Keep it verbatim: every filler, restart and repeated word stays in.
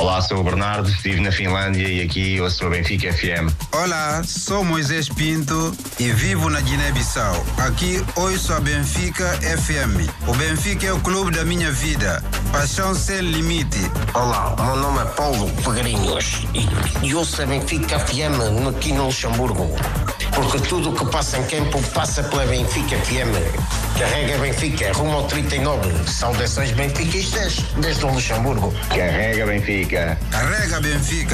Olá, sou o Bernardo, vivo na Finlândia e aqui ouço a Benfica F M. Olá, sou Moisés Pinto e vivo na Guiné-Bissau. Aqui ouço a Benfica F M. O Benfica é o clube da minha vida. Paixão sem limite. Olá, o meu nome é Paulo Pegrinhos e, e ouço a Benfica F M aqui no Luxemburgo. Porque tudo o que passa em campo passa pela Benfica F M. Carrega Benfica, rumo ao trinta e nove. Saudações benfiquistas desde o Luxemburgo. Carrega Benfica. Carrega Benfica.